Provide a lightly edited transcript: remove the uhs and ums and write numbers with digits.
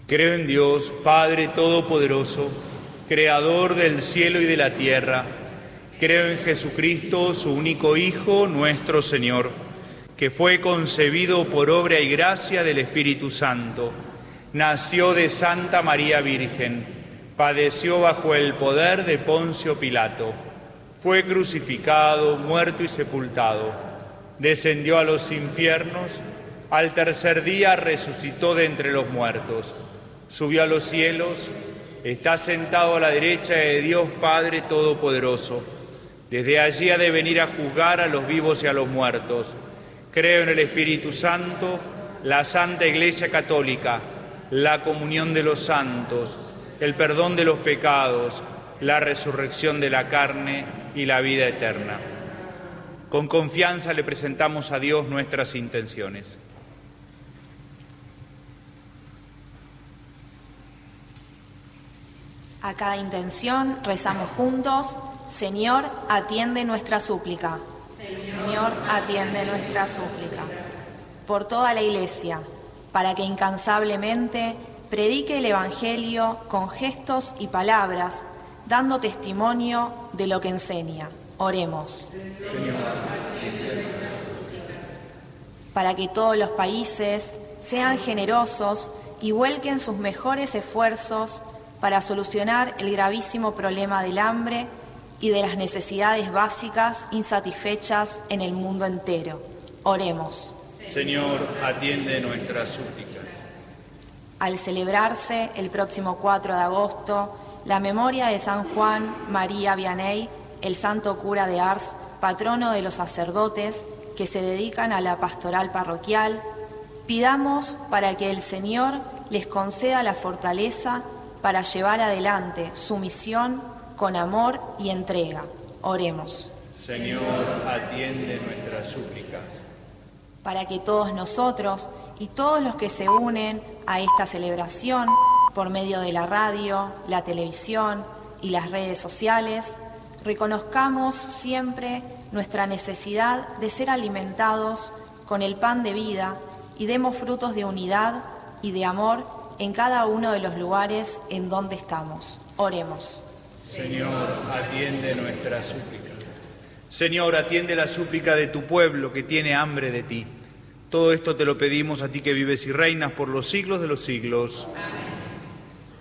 Creo en Dios, Padre Todopoderoso, Creador del cielo y de la tierra. Creo en Jesucristo, su único Hijo, nuestro Señor, que fue concebido por obra y gracia del Espíritu Santo. Nació de Santa María Virgen, padeció bajo el poder de Poncio Pilato, fue crucificado, muerto y sepultado, descendió a los infiernos, al tercer día resucitó de entre los muertos, subió a los cielos, está sentado a la derecha de Dios Padre Todopoderoso. Desde allí ha de venir a juzgar a los vivos y a los muertos. Creo en el Espíritu Santo, la Santa Iglesia Católica, la comunión de los santos, el perdón de los pecados, la resurrección de la carne y la vida eterna. Con confianza le presentamos a Dios nuestras intenciones. A cada intención rezamos juntos: Señor, atiende nuestra súplica. Señor, atiende nuestra súplica. Por toda la Iglesia, para que incansablemente predique el Evangelio con gestos y palabras, dando testimonio de lo que enseña. Oremos. Señor, atiende nuestra súplica. Para que todos los países sean generosos y vuelquen sus mejores esfuerzos para solucionar el gravísimo problema del hambre y de las necesidades básicas insatisfechas en el mundo entero. Oremos. Señor, atiende nuestras súplicas. Al celebrarse el próximo 4 de agosto la memoria de San Juan María Vianney, el santo cura de Ars, patrono de los sacerdotes que se dedican a la pastoral parroquial, pidamos para que el Señor les conceda la fortaleza para llevar adelante su misión con amor y entrega. Oremos. Señor, atiende nuestras súplicas. Para que todos nosotros y todos los que se unen a esta celebración por medio de la radio, la televisión y las redes sociales, reconozcamos siempre nuestra necesidad de ser alimentados con el pan de vida y demos frutos de unidad y de amor en cada uno de los lugares en donde estamos. Oremos. Señor, atiende nuestras súplicas. Señor, atiende la súplica de tu pueblo que tiene hambre de ti. Todo esto te lo pedimos a ti que vives y reinas por los siglos de los siglos. Amén.